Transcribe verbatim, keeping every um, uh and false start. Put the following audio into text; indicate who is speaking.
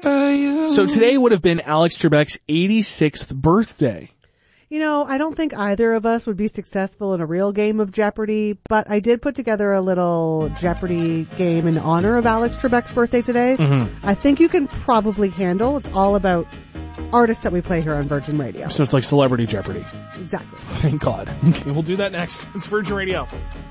Speaker 1: So today would have been Alex Trebek's eighty-sixth birthday.
Speaker 2: You know, I don't think either of us would be successful in a real game of Jeopardy, but I did put together a little Jeopardy game in honor of Alex Trebek's birthday today.
Speaker 1: Mm-hmm.
Speaker 2: I think you can probably handle. It's all about artists that we play here on Virgin Radio.
Speaker 1: So it's like Celebrity Jeopardy.
Speaker 2: Exactly.
Speaker 1: Thank God. Okay, we'll do that next. It's Virgin Radio.